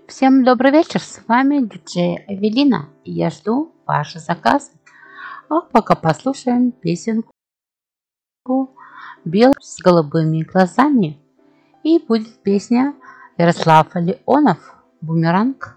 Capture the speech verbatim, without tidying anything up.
Всем добрый вечер, с вами диджей Авелина. Я жду ваши заказы. А пока послушаем песенку «Белый с голубыми глазами». И будет песня Ярослав Леонов «Бумеранг».